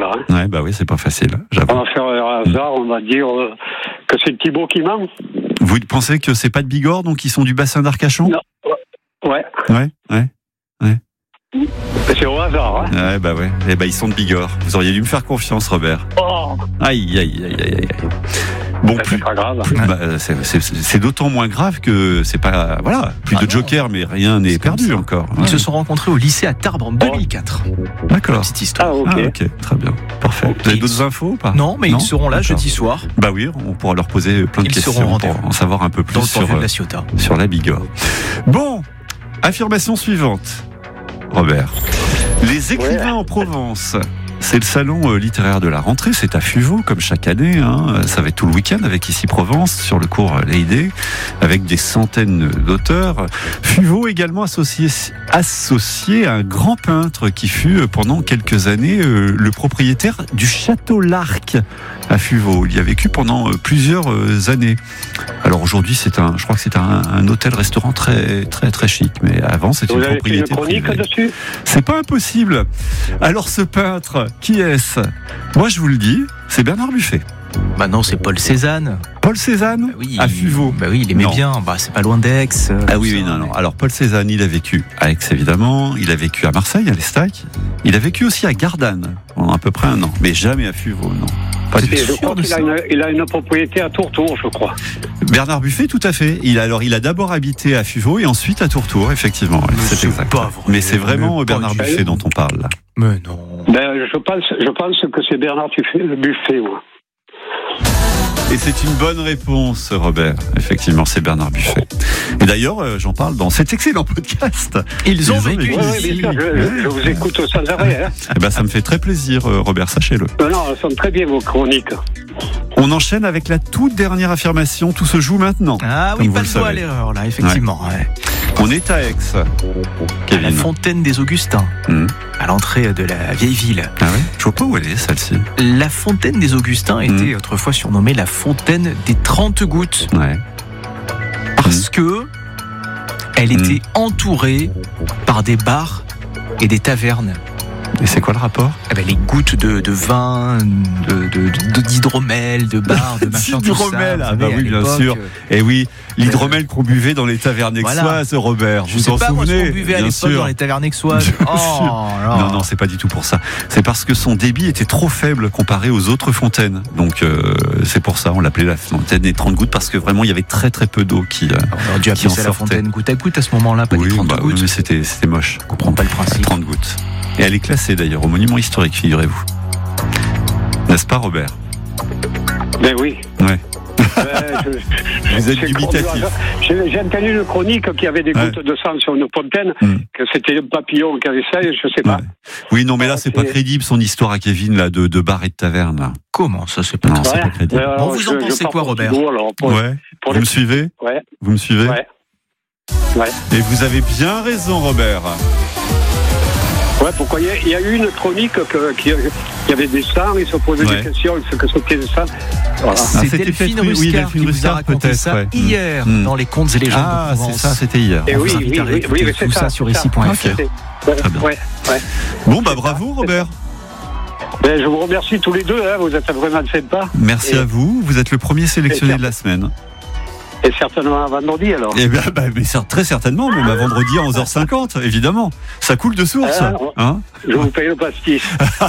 là. Ouais, bah oui, c'est pas facile, j'avoue. On va faire un hasard, on va dire que c'est Thibaut qui ment. Vous pensez que c'est pas de Bigorre, donc ils sont du bassin d'Arcachon ? Non. Ouais. Ouais. C'est au hasard, hein. Ouais, bah ouais. Eh bah, ils sont de Bigorre. Vous auriez dû me faire confiance, Robert. Oh. Aïe. Bon, C'est pas grave. C'est d'autant moins grave que c'est pas, voilà, plus de joker, mais rien n'est perdu encore. Ils se sont rencontrés au lycée à Tarbes en 2004. D'accord. Petite histoire. Ok. Très bien. Parfait. Vous avez d'autres infos ou pas ? Non, mais ils seront là D'accord. jeudi soir. Bah oui, on pourra leur poser plein de Ils seront questions au pour rendez-vous. en savoir un peu plus Dans le port de la Ciotat. sur la Bigorre. Bon, affirmation suivante, Robert. Les écrivains en Provence. C'est le salon littéraire de la rentrée, c'est à Fuveau comme chaque année, hein. Ça va être tout le week-end avec Ici Provence sur le cours L'Aidé, avec des centaines d'auteurs. Fuveau également associé à un grand peintre qui fut pendant quelques années le propriétaire du château L'Arc à Fuveau. Il y a vécu pendant plusieurs années. Alors aujourd'hui je crois que c'est un hôtel-restaurant très très très chic, mais avant c'était une propriété Vous avez fait une chronique privée. dessus ? C'est pas impossible. Alors ce peintre, qui est-ce ? Moi je vous le dis, c'est Bernard Buffet. Bah non, c'est Paul Cézanne. Paul Cézanne, Oui, à Fuveau. Bah oui, il aimait Non. bien. Bah c'est pas loin d'Aix. Ah oui, non. Alors Paul Cézanne, il a vécu à Aix évidemment, il a vécu à Marseille, à l'Estac, il a vécu aussi à Gardanne pendant à peu près un an, mais jamais à Fuveau, non. Pas du Et tout. je crois qu'il a une propriété à Tourtour, je crois. Bernard Buffet, tout à fait. Il a d'abord habité à Fuveau et ensuite à Tourtour, effectivement. Ouais, c'est c'est exact. pas vrai. Mais c'est vraiment Mais pas Bernard du Buffet dont on parle là. Mais non. Je pense que c'est Bernard Buffet, moi. Et c'est une bonne réponse, Robert. Effectivement, c'est Bernard Buffet. Et d'ailleurs, j'en parle dans cet excellent podcast. Ils ont vécu Oui, ici. bien sûr, je vous écoute sans arrêt. Hein. Eh ben, ça me fait très plaisir, Robert, sachez-le. Non, elles sont très bien vos chroniques. On enchaîne avec la toute dernière affirmation. Tout se joue maintenant. Ah comme oui, vous pas le le doigt à savez. l'erreur là, effectivement. Ouais. On est à Aix, À la Kevin. fontaine des Augustins, à l'entrée de la vieille ville. Ah ouais. Je vois pas où elle est, celle-ci. La fontaine des Augustins était autrefois surnommée la fontaine des 30 gouttes Ouais. parce que elle était entourée par des bars et des tavernes. Et c'est quoi le rapport? Eh ben, les gouttes de vin, d'hydromel, de bar, de machin, tout ça. D'hydromel, ah Vous bah savez, oui, à bien l'époque, sûr. Et oui, l'hydromel qu'on buvait dans les tavernes aixoises, Robert. Je Vous sais en pas moi ce souvenez? qu'on buvait à Bien l'époque sûr. dans les tavernes aixoises. Bien sûr. Non, c'est pas du tout pour ça. C'est parce que son débit était trop faible comparé aux autres fontaines. Donc c'est pour ça, on l'appelait la fontaine des 30 gouttes, parce que vraiment il y avait très très peu d'eau qui On aurait dû appeler en ça la sortait. fontaine goutte à goutte à ce moment-là, pas oui, des 30 bah, oui, gouttes. mais c'était moche. Je comprends pas le principe. 30 gouttes. Et elle est classée d'ailleurs au monument historique, figurez-vous. N'est-ce pas, Robert? Ben oui. Ouais. Vous êtes c'est dubitatif. J'ai entendu une chronique qui avait des gouttes de sang sur une fontaine, que c'était un papillon qui avait ça, je sais pas. Ouais. Oui, non, mais là, c'est pas c'est- crédible son histoire à Kevin là de bar et de taverne là. Comment ça, c'est pas Non, très c'est pas crédible. Bon, vous en pensez pars quoi, pour Robert? Thibaut, alors, pour Ouais. pour Vous les- me suivez? Ouais, Vous me suivez? ouais. Ouais. Et vous avez bien raison, Robert. Ouais, pourquoi il y a eu une chronique qui avait des sangs, ils se posaient Ouais. des questions, ce que c'était des sangs. Voilà. C'est c'était Delphine peut-être, oui, Ruscar Delphine qui vous a Ruscar, raconté peut-être, ça ouais. hier Mm. dans les contes et légendes Ah, de c'est Provence. ça, c'était hier. Et On oui, vous invite à oui, réécouter mais tout ça sur ici.fr. C'était- Très bien. Ouais. Bon, bah bravo, Robert. Ben, je vous remercie tous les deux, hein, vous êtes vraiment sympas. Merci Et- à vous. Vous êtes le premier sélectionné de la semaine. Et certainement à vendredi alors. Eh bien, mais très certainement, même à vendredi à 11h50, évidemment. Ça coule de source. Hein? Je vous paye le pastis.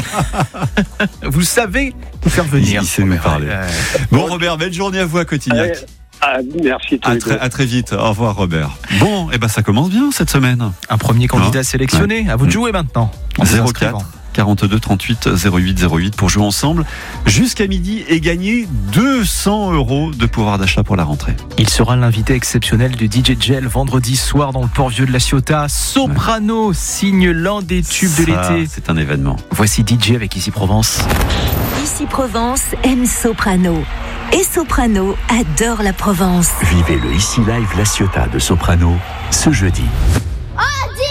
Vous savez nous faire venir. Il sait nous parler. Bon, Robert, belle journée à vous à Cotignac. Merci tous les deux. À très vite. Au revoir, Robert. Bon, et ben ça commence bien cette semaine. Un premier candidat sélectionné. À vous de jouer maintenant. En vous 04 inscrivant. 42 38 08 08 pour jouer ensemble jusqu'à midi et gagner 200 € de pouvoir d'achat pour la rentrée. Il sera l'invité exceptionnel du DJ Gel vendredi soir dans le port vieux de la Ciotat. Soprano signe l'un des tubes de Ça, l'été. c'est un événement. Voici DJ avec Ici Provence. Ici Provence aime Soprano. Et Soprano adore la Provence. Vivez le Ici Live La Ciotat de Soprano ce jeudi.